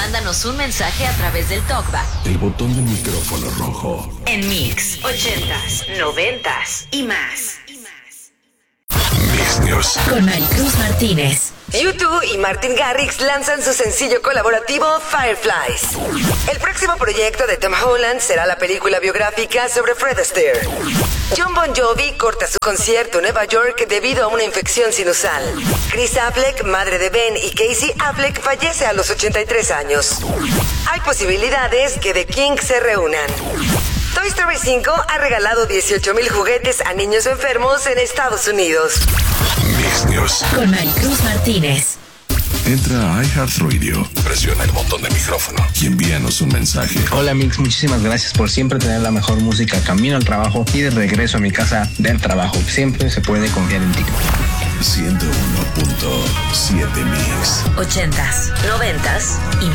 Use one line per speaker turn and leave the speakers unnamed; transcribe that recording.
mándanos un mensaje a través del TalkBack.
El botón del micrófono rojo.
En Mix, 80s, 90s y más.
Mix News.
Con Maricruz Martínez.
U2 y Martin Garrix lanzan su sencillo colaborativo Fireflies. El próximo proyecto de Tom Holland será la película biográfica sobre Fred Astaire. Jon Bon Jovi corta su concierto en Nueva York debido a una infección sinusal. Chris Affleck, madre de Ben y Casey Affleck, fallece a los 83 años. Hay posibilidades que The Kinks se reúnan. Toy Story 5 ha regalado 18,000 juguetes a niños enfermos en Estados Unidos.
Mix News.
Con Maricruz Martínez.
Entra a iHeartRadio, presiona el botón de micrófono y envíanos un mensaje.
Hola Mix, muchísimas gracias por siempre tener la mejor música camino al trabajo y de regreso a mi casa del trabajo. Siempre se puede confiar en ti.
101.7 Mix.
80s, 90s y